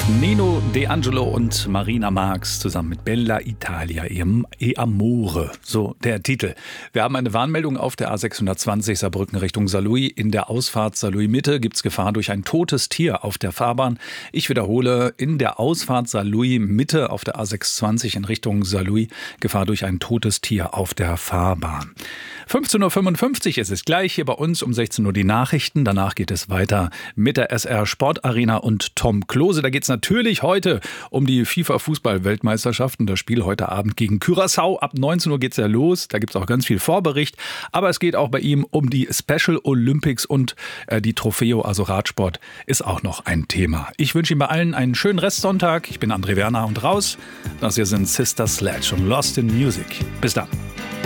Nino De Angelo und Marina Marx zusammen mit Bella Italia e Amore, so der Titel. Wir haben eine Warnmeldung auf der A620 Saarbrücken Richtung Saarlouis. In der Ausfahrt Saarlouis Mitte gibt es Gefahr durch ein totes Tier auf der Fahrbahn. Ich wiederhole, in der Ausfahrt Saarlouis Mitte auf der A620 in Richtung Saarlouis Gefahr durch ein totes Tier auf der Fahrbahn. 15.55 Uhr ist es gleich, hier bei uns um 16 Uhr die Nachrichten. Danach geht es weiter mit der SR Sportarena und Tom Klose. Da geht es natürlich heute um die FIFA-Fußball-Weltmeisterschaften. Das Spiel heute Abend gegen Curaçao. Ab 19 Uhr geht es ja los. Da gibt es auch ganz viel Vorbericht. Aber es geht auch bei ihm um die Special Olympics und die Trofeo, also Radsport, ist auch noch ein Thema. Ich wünsche Ihnen bei allen einen schönen Restsonntag. Ich bin André Werner und raus. Das hier sind Sister Sledge und Lost in Music. Bis dann.